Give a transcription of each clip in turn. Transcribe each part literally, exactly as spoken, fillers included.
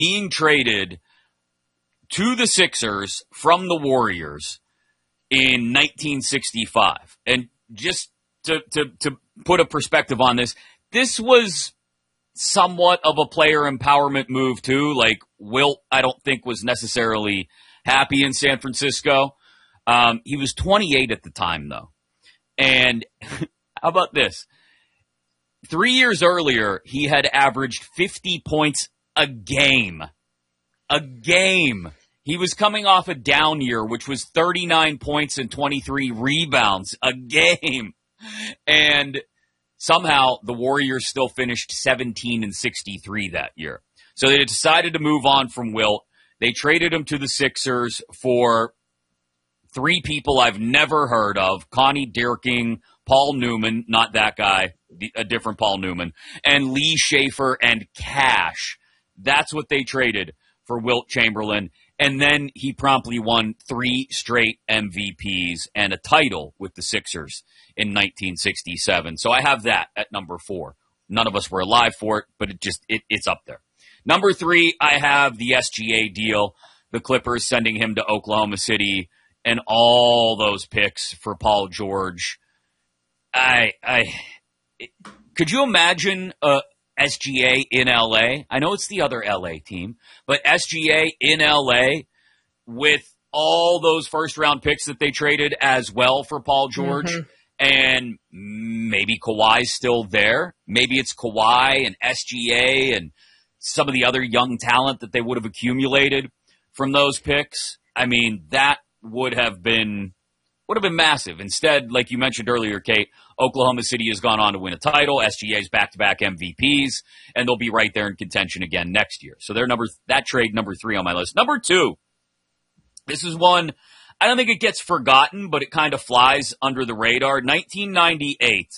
being traded to the Sixers from the Warriors in nineteen sixty-five. And just to, to, to put a perspective on this, this was somewhat of a player empowerment move too. Like, Wilt, I don't think was necessarily happy in San Francisco. Um, he was twenty-eight at the time, though. And how about this? Three years earlier, he had averaged fifty points a game. A game. He was coming off a down year, which was thirty-nine points and twenty-three rebounds a game. And somehow the Warriors still finished seventeen and sixty-three that year. So they decided to move on from Wilt. They traded him to the Sixers for three people I've never heard of: Connie Dirking, Paul Newman, not that guy, a different Paul Newman, and Lee Schaefer and cash. That's what they traded for Wilt Chamberlain. And then he promptly won three straight M V Ps and a title with the Sixers in nineteen sixty-seven. So I have that at number four. None of us were alive for it, but it just it, it's up there. Number three, I have the S G A deal, the Clippers sending him to Oklahoma City, and all those picks for Paul George. I, I, could you imagine uh, S G A in L A? I know it's the other L A team, but S G A in L A with all those first-round picks that they traded as well for Paul George, mm-hmm. and maybe Kawhi's still there. Maybe it's Kawhi and S G A and some of the other young talent that they would have accumulated from those picks. I mean, that would have been would have been massive. Instead, like you mentioned earlier, Kate, Oklahoma City has gone on to win a title. S G A's back-to-back M V Ps, and they'll be right there in contention again next year. So they're number that trade number three on my list. Number two, this is one I don't think it gets forgotten, but it kind of flies under the radar. nineteen ninety-eight,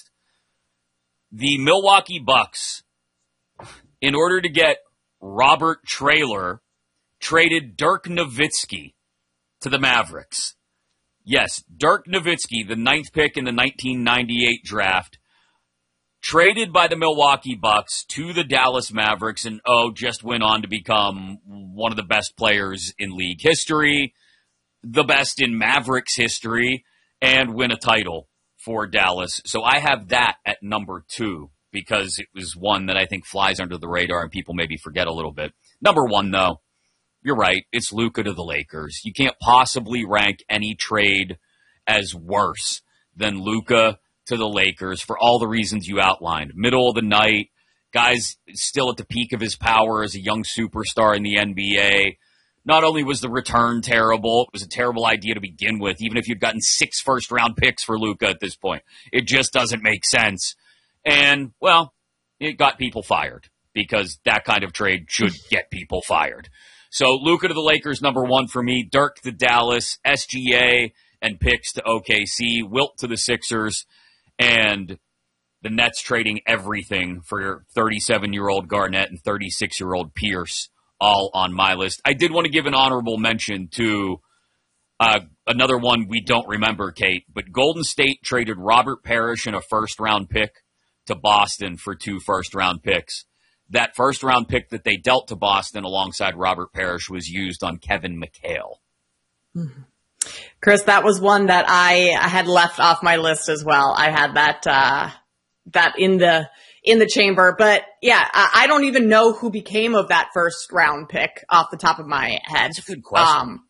the Milwaukee Bucks, in order to get Robert Traylor, traded Dirk Nowitzki to the Mavericks. Yes, Dirk Nowitzki, the ninth pick in the nineteen ninety-eight draft, traded by the Milwaukee Bucks to the Dallas Mavericks, and oh, just went on to become one of the best players in league history, the best in Mavericks history, and win a title for Dallas. So I have that at number two because it was one that I think flies under the radar and people maybe forget a little bit. Number one, though. You're right. It's Luka to the Lakers. You can't possibly rank any trade as worse than Luka to the Lakers for all the reasons you outlined. Middle of the night, guy's still at the peak of his power as a young superstar in the N B A. Not only was the return terrible, it was a terrible idea to begin with, even if you'd gotten six first-round picks for Luka at this point. It just doesn't make sense. And, well, it got people fired because that kind of trade should get people fired. So Luka to the Lakers, number one for me. Dirk to Dallas, S G A, and picks to O K C. Wilt to the Sixers, and the Nets trading everything for thirty-seven-year-old Garnett and thirty-six-year-old Pierce, all on my list. I did want to give an honorable mention to uh, another one we don't remember, Kate, but Golden State traded Robert Parrish and a first-round pick to Boston for two first-round picks. That first-round pick that they dealt to Boston alongside Robert Parrish was used on Kevin McHale. Mm-hmm. Chris, that was one that I, I had left off my list as well. I had that uh, that in the in the chamber, but yeah, I, I don't even know who became of that first-round pick off the top of my head. That's a good question. Um,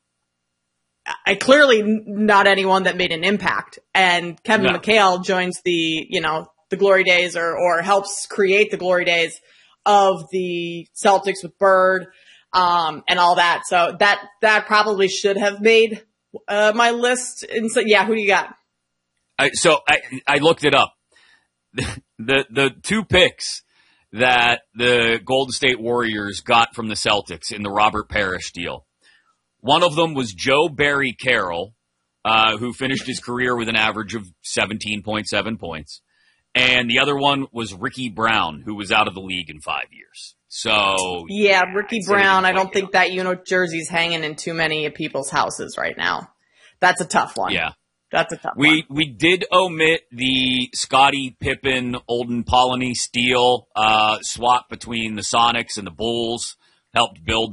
I clearly not anyone that made an impact, and Kevin no. McHale joins the you know the glory days or or helps create the glory days of the Celtics with Bird, um, and all that. So that, that probably should have made, uh, my list. And so, yeah, who do you got? I, so I, I looked it up. The, the, the two picks that the Golden State Warriors got from the Celtics in the Robert Parrish deal. One of them was Joe Barry Carroll, uh, who finished his career with an average of seventeen point seven points. And the other one was Ricky Brown, who was out of the league in five years. So yeah, Ricky Brown. I don't think that you know jersey's hanging in too many of people's houses right now. That's a tough one. Yeah, that's a tough we, one. We did omit the Scottie Pippen, Olden Polynice Steele uh, swap between the Sonics and the Bulls helped build